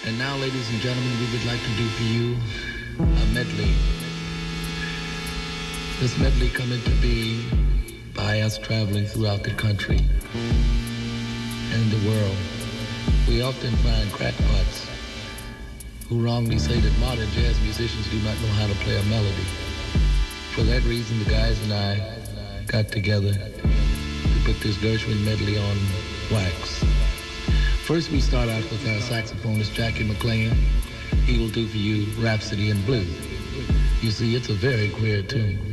And now, ladies and gentlemen, we would like to do for you a medley. This medley coming to be by us traveling throughout the country and the world. We often find crackpots who wrongly say that modern jazz musicians do not know how to play a melody. For that reason, the guys and I got together to put this Gershwin medley on wax. First, we start out with our saxophonist, Jackie McLean. He will do for you Rhapsody in Blue. You see, it's a very queer tune.